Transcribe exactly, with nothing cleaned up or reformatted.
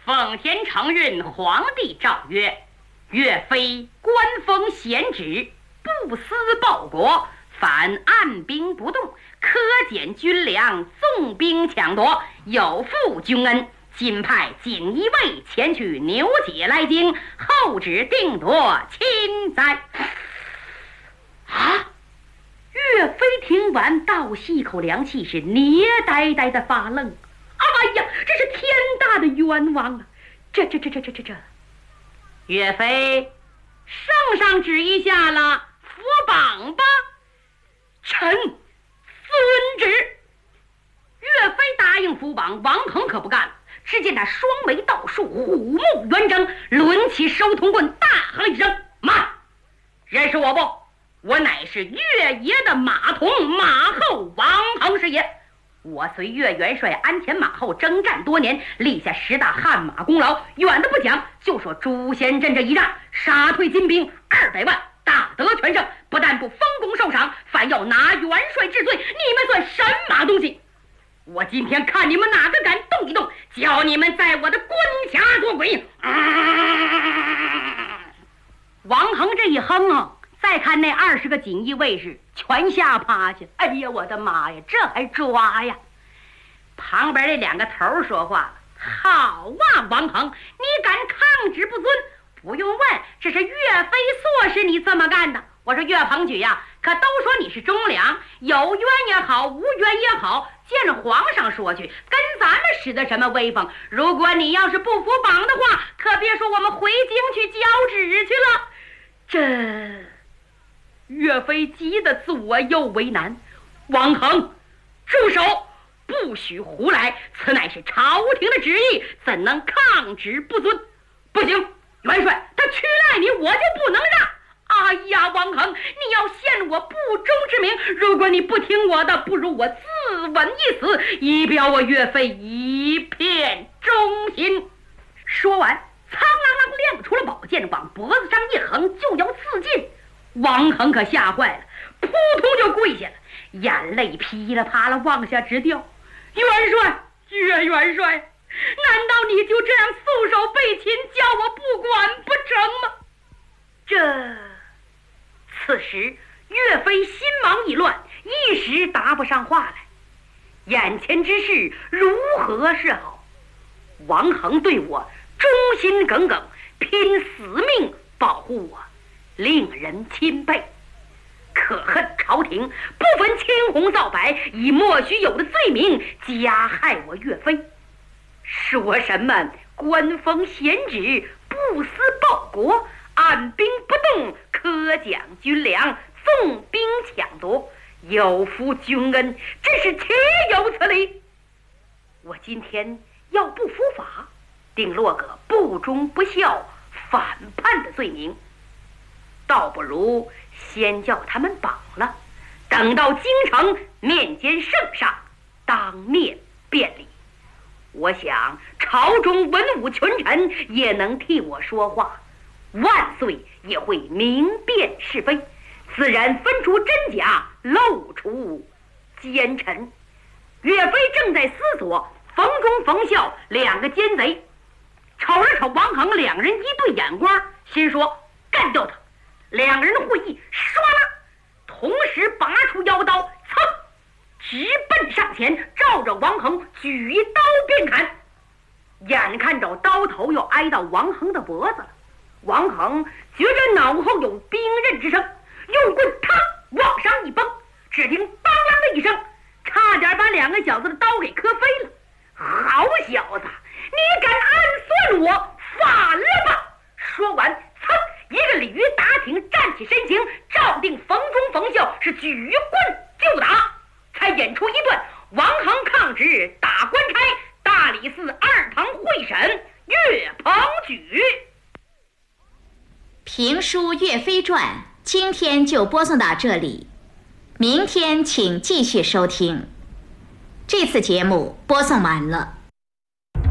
奉天承运，皇帝诏曰：岳飞官封贤旨，不思报国，反按兵不动，苛减军粮，纵兵抢夺，有负君恩。今派锦衣卫前去牛解来京，后旨定夺亲哉。啊！岳飞听完，倒吸一口凉气，是捏呆呆的发愣。哎呀，这是天大的冤枉啊！这这这这这这这，岳飞，圣上旨意下了，扶绑吧。臣遵旨。岳飞答应扶绑，王恒可不干了。只见他双眉倒竖，虎目圆睁，抡起手铜棍，大喝一声：“慢！认识我不？我乃是岳爷的马童，马后王恒是也。我随岳元帅鞍前马后征战多年，立下十大汗马功劳。远的不讲，就说朱仙镇这一战，杀退金兵二百万，大得全胜，不但不封功受赏，反要拿元帅治罪。你们算神马东西？我今天看你们哪个敢动一动，叫你们在我的关卡做鬼！”啊！王恒这一哼啊，再看那二十个锦衣卫士全吓趴下。哎呀，我的妈呀，这还抓呀！旁边那两个头说话了：“好啊，王恒，你敢抗旨不遵？不用问，这是岳飞唆使你这么干的。我说岳鹏举呀，可都说你是忠良，有冤也好，无冤也好，见着皇上说去，跟咱们使的什么威风？如果你要是不服绑的话，可别说我们回京去交旨去了。”这岳飞急得左右为难。王恒，住手！不许胡来！此乃是朝廷的旨意，怎能抗旨不遵？不行，元帅他屈赖你，我就不能让。哎呀，王恒，你要陷我不忠之名，如果你不听我的，不如我自刎一死，以表我岳飞一片忠心。说完，苍啷啷亮出了宝剑，往脖子上一横，就要刺进。王恒可吓坏了，扑通就跪下了，眼泪噼里啪啦往下直掉。元帅，岳元帅，难道你就这样束手被擒，叫我不管不成吗？这此时岳飞心忙意乱，一时答不上话来。眼前之事如何是好？王恒对我忠心耿耿，拼死命保护我，令人钦佩。可恨朝廷不分青红皂白，以莫须有的罪名加害我岳飞，说什么官封贤旨，不思报国，按兵不动，苛奖军粮，纵兵抢夺，有负君恩，这是岂有此理！我今天要不伏法，定落个不忠不孝、反叛的罪名，倒不如先叫他们绑了，等到京城面见圣上，当面辩理。我想朝中文武群臣也能替我说话，万岁也会明辨是非，自然分出真假，露出奸臣。岳飞正在思索，冯忠、冯孝两个奸贼瞅了瞅王恒，两人一对眼光，心说干掉他。两人会意，唰啦，同时拔出腰刀，噌，直奔上前，照着王恒举刀便砍。眼看着刀头要挨到王恒的脖子了，王恒觉着脑后有兵刃之声，用棍啪往上一崩，只听当啷的一声，差点把两个小子的刀给磕飞了。好小子，你敢暗算我，反了吧！说完，噌，一个鲤鱼打挺，站起身形，照定冯忠、冯孝是举棍就打，才演出一段王恒抗旨打官差，大理寺二堂会审岳鹏举。 评书《岳飞传》今天就播送到这里，明天请继续收听。这次节目播送完了。